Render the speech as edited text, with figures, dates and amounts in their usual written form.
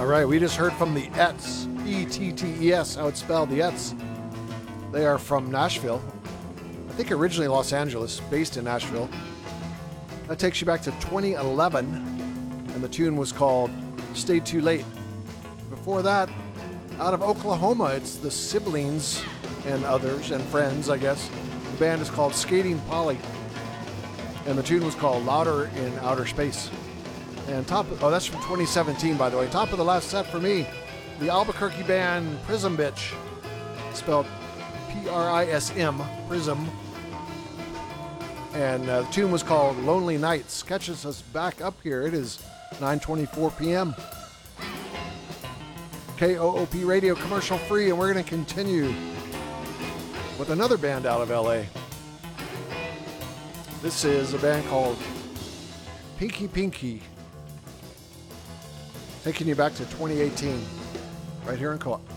All right, we just heard from the Etts, E-T-T-E-S, how it's spelled, the Etts. They are from Nashville. I think originally Los Angeles, based in Nashville. That takes you back to 2011, and the tune was called Stay Too Late. Before that, out of Oklahoma, it's the Siblings and others, and friends, I guess. The band is called Skating Polly, and the tune was called Louder in Outer Space. And that's from 2017, by the way. Top of the last set for me, the Albuquerque band Prism Bitch, spelled P-R-I-S-M, Prism. And the tune was called Lonely Nights. Catches us back up here. It is 9:24 p.m. KOOP Radio, commercial free, and we're going to continue with another band out of LA. This is a band called Pinky Pinky, taking you back to 2018, right here in Co-op.